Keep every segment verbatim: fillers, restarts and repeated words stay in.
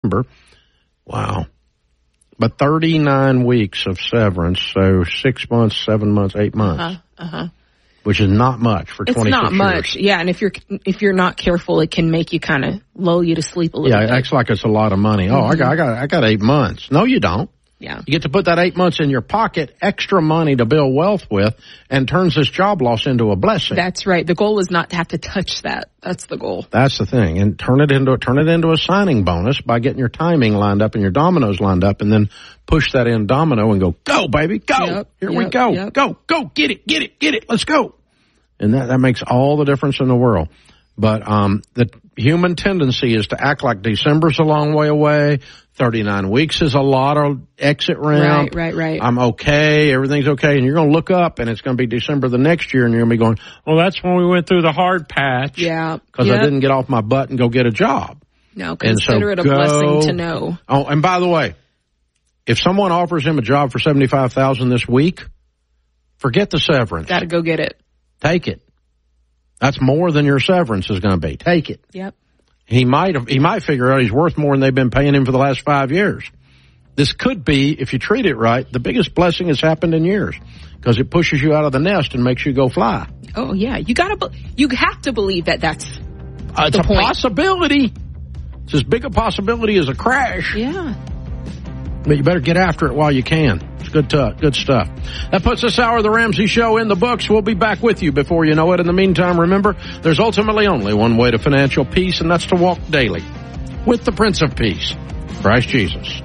December. Wow. But thirty-nine weeks of severance, so six months, seven months, eight months. Uh-huh, uh-huh. Which is not much for twenty-six years. It's not much, yeah. And if you're if you're not careful, it can make you kind of lull you to sleep a little yeah, bit. Yeah, it acts like it's a lot of money. Mm-hmm. Oh, I got, I got, I got eight months. No, you don't. Yeah. You get to put that eight months in your pocket, extra money to build wealth with, and turns this job loss into a blessing. That's right. The goal is not to have to touch that. That's the goal. That's the thing. And turn it into turn it into a signing bonus by getting your timing lined up and your dominoes lined up, and then push that in domino and go, go, baby, go. Yep, Here yep, we go. Yep. Go, go, get it, get it, get it. Let's go. And that, that makes all the difference in the world. But um the human tendency is to act like December's a long way away. thirty-nine weeks is a lot of exit ramp. Right, right, right. I'm okay. Everything's okay. And you're going to look up and it's going to be December the next year and you're going to be going, well, that's when we went through the hard patch. Yeah. Because yep. I didn't get off my butt and go get a job. No, consider so it a go, blessing to know. Oh, and by the way, if someone offers him a job for seventy-five thousand dollars this week, forget the severance. Got to go get it. Take it. That's more than your severance is going to be. Take it. Yep. He might have, he might figure out he's worth more than they've been paying him for the last five years. This could be, if you treat it right, the biggest blessing has happened in years because it pushes you out of the nest and makes you go fly. Oh yeah, you gotta, you have to believe that that's uh, it's the a point. possibility. It's as big a possibility as a crash. Yeah. But you better get after it while you can. It's good, t- good stuff. That puts this hour of the Ramsey Show in the books. We'll be back with you before you know it. In the meantime, remember, there's ultimately only one way to financial peace, and that's to walk daily with the Prince of Peace, Christ Jesus.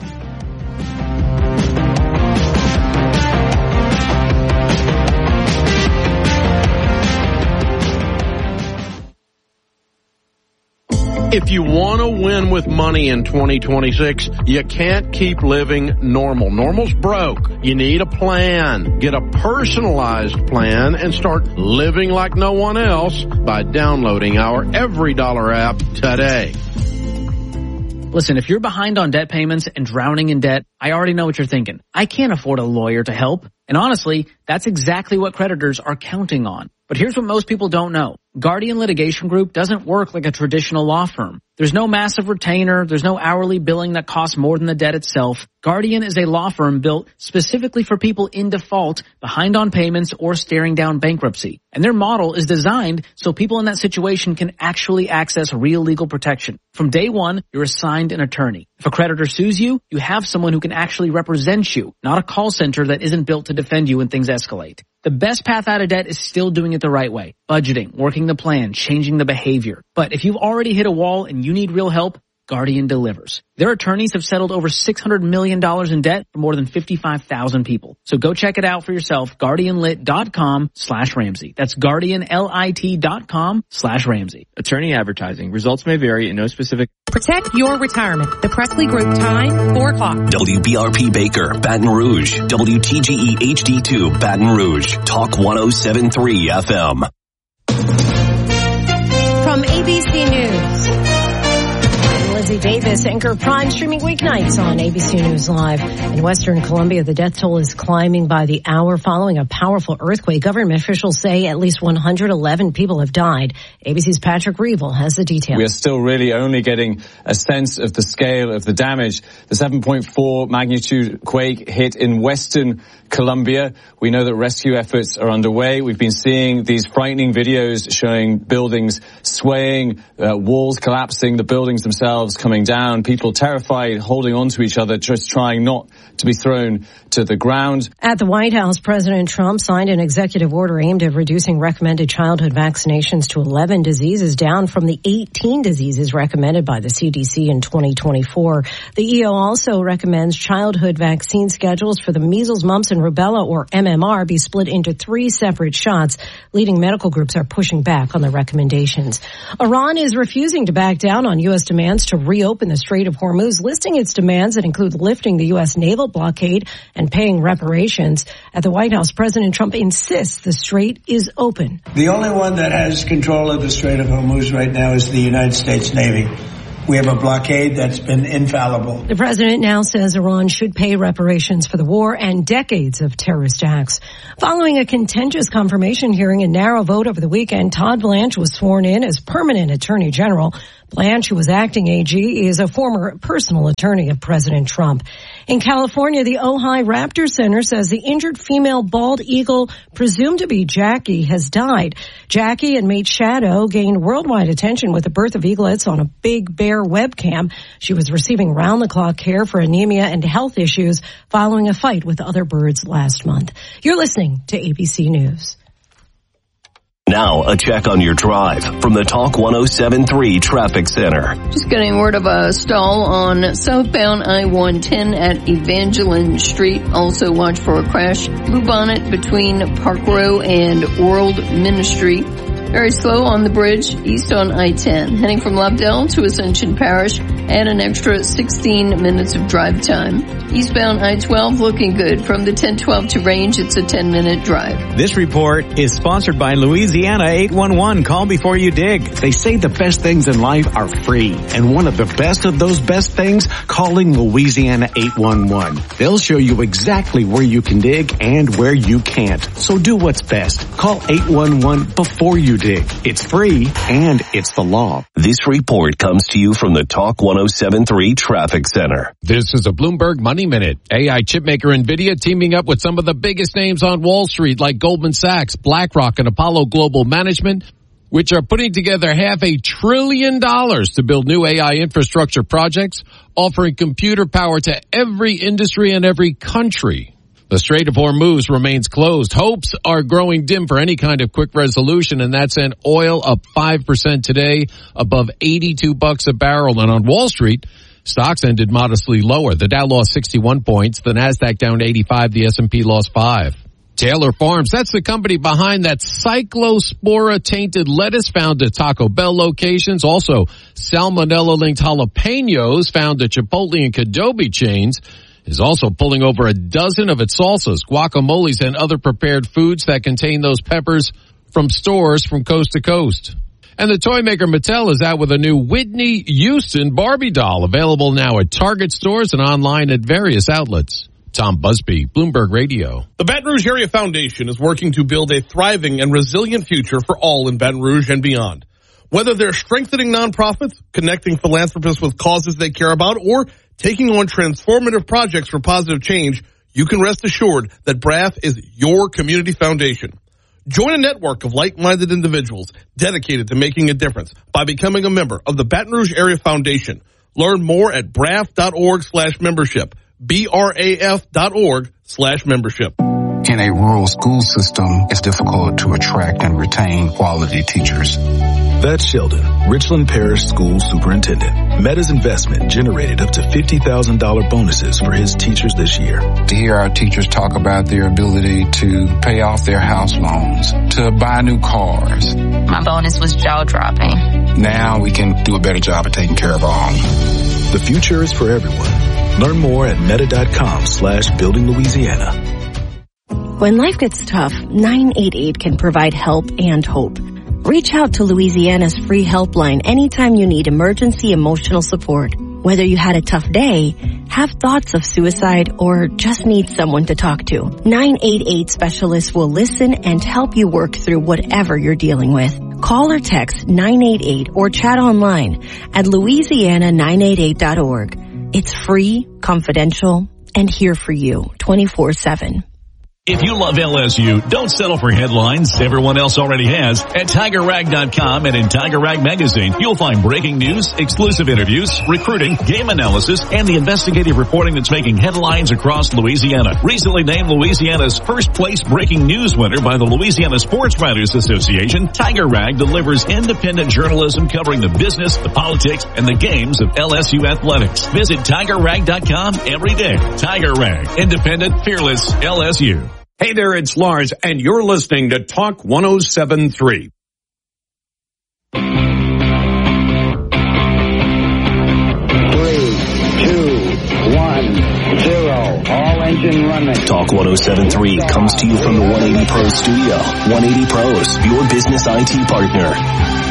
If you want to win with money in twenty twenty-six, you can't keep living normal. Normal's broke. You need a plan. Get a personalized plan and start living like no one else by downloading our Every Dollar app today. Listen, if you're behind on debt payments and drowning in debt, I already know what you're thinking. I can't afford a lawyer to help. And honestly, that's exactly what creditors are counting on. But here's what most people don't know. Guardian Litigation Group doesn't work like a traditional law firm. There's no massive retainer. There's no hourly billing that costs more than the debt itself. Guardian is a law firm built specifically for people in default, behind on payments, or staring down bankruptcy. And their model is designed so people in that situation can actually access real legal protection. From day one, you're assigned an attorney. If a creditor sues you, you have someone who can actually represent you, not a call center that isn't built to defend you when things escalate. The best path out of debt is still doing it the right way. Budgeting, working the plan, changing the behavior. But if you've already hit a wall and you need real help, Guardian delivers. Their attorneys have settled over six hundred million dollars in debt for more than fifty-five thousand people. So go check it out for yourself, guardianlit.com slash Ramsey. That's guardianlit.com slash Ramsey. Attorney advertising. Results may vary in no specific... Protect your retirement. The Presley Group time, four o'clock. W B R P Baker, Baton Rouge. W T G E H D two, Baton Rouge. Talk one oh seven point three F M. From A B C News. Lindsay Davis, Anchor Prime, streaming weeknights on A B C News Live. In Western Colombia, the death toll is climbing by the hour following a powerful earthquake. Government officials say at least one hundred eleven people have died. A B C's Patrick Reevell has the details. We are still really only getting a sense of the scale of the damage. The seven point four magnitude quake hit in Western Colombia. We know that rescue efforts are underway. We've been seeing these frightening videos showing buildings swaying, uh, walls collapsing, the buildings themselves coming down, people terrified, holding on to each other, just trying not to be thrown to the ground. At the White House, President Trump signed an executive order aimed at reducing recommended childhood vaccinations to eleven diseases, down from the eighteen diseases recommended by the C D C in twenty twenty-four. The E O also recommends childhood vaccine schedules for the measles, mumps, and rubella, or M M R, be split into three separate shots. Leading medical groups are pushing back on the recommendations. Iran is refusing to back down on U S demands to reopen the Strait of Hormuz, listing its demands that include lifting the U S naval blockade and paying reparations. At the White House, President Trump insists the strait is open. The only one that has control of the Strait of Hormuz right now is the United States Navy. We have a blockade that's been infallible. The president now says Iran should pay reparations for the war and decades of terrorist acts. Following a contentious confirmation hearing and narrow vote over the weekend, Todd Blanche was sworn in as permanent attorney general. Blanche, who was acting A G, is a former personal attorney of President Trump. In California, the Ojai Raptor Center says the injured female bald eagle, presumed to be Jackie, has died. Jackie and mate Shadow gained worldwide attention with the birth of eaglets on a Big Bear webcam. She was receiving round-the-clock care for anemia and health issues following a fight with other birds last month. You're listening to A B C News. Now, a check on your drive from the Talk one oh seven point three Traffic Center. Just getting word of a stall on southbound I one ten at Evangeline Street. Also watch for a crash. Bluebonnet between Park Row and World Ministry. Very slow on the bridge east on I ten. Heading from Lovedale to Ascension Parish. And an extra sixteen minutes of drive time. Eastbound I twelve looking good. From the ten twelve to Range, it's a ten minute drive. This report is sponsored by Louisiana eight one one. Call before you dig. They say the best things in life are free. And one of the best of those best things, calling Louisiana eight one one. They'll show you exactly where you can dig and where you can't. So do what's best. Call eight one one before you dig. It's free and it's the law. This report comes to you from the Talk one oh seven point three Traffic Center. This is a Bloomberg Money Minute. A I chipmaker NVIDIA teaming up with some of the biggest names on Wall Street like Goldman Sachs, BlackRock, and Apollo Global Management, which are putting together half a trillion dollars to build new A I infrastructure projects, offering computer power to every industry and every country. The Strait of Hormuz remains closed. Hopes are growing dim for any kind of quick resolution, and that sent oil up five percent today, above eighty-two bucks a barrel. And on Wall Street, stocks ended modestly lower. The Dow lost sixty-one points, the Nasdaq down eighty-five, the S and P lost five. Taylor Farms, that's the company behind that cyclospora-tainted lettuce found at Taco Bell locations. Also, salmonella-linked jalapenos found at Chipotle and Cadobe chains, is also pulling over a dozen of its salsas, guacamoles, and other prepared foods that contain those peppers from stores from coast to coast. And the toy maker Mattel is out with a new Whitney Houston Barbie doll, available now at Target stores and online at various outlets. Tom Busby, Bloomberg Radio. The Baton Rouge Area Foundation is working to build a thriving and resilient future for all in Baton Rouge and beyond. Whether they're strengthening nonprofits, connecting philanthropists with causes they care about, or taking on transformative projects for positive change, you can rest assured that B R A F is your community foundation. Join a network of like-minded individuals dedicated to making a difference by becoming a member of the Baton Rouge Area Foundation. Learn more at braf.org slash membership. B-R-A-F dot org slash membership. In a rural school system, it's difficult to attract and retain quality teachers. That's Sheldon, Richland Parish School Superintendent. Meta's investment generated up to fifty thousand dollars bonuses for his teachers this year. To hear our teachers talk about their ability to pay off their house loans, to buy new cars. My bonus was jaw-dropping. Now we can do a better job of taking care of our own. The future is for everyone. Learn more at meta.com slash building Louisiana. When life gets tough, nine eight eight can provide help and hope. Reach out to Louisiana's free helpline anytime you need emergency emotional support. Whether you had a tough day, have thoughts of suicide, or just need someone to talk to, nine eight eight specialists will listen and help you work through whatever you're dealing with. Call or text nine eight eight or chat online at louisiana nine eight eight dot org. It's free, confidential, and here for you twenty-four seven. If you love L S U, don't settle for headlines everyone else already has. At Tiger Rag dot com and in Tiger Rag Magazine, you'll find breaking news, exclusive interviews, recruiting, game analysis, and the investigative reporting that's making headlines across Louisiana. Recently named Louisiana's first place breaking news winner by the Louisiana Sports Writers Association, Tiger Rag delivers independent journalism covering the business, the politics, and the games of L S U athletics. Visit Tiger Rag dot com every day. Tiger Rag, independent, fearless L S U. Hey there, it's Lars, and you're listening to Talk one oh seven point three. Three, two, one, zero. All engine running. Talk one oh seven point three comes to you from the one eighty Pros studio. one eighty Pros, your business I T partner.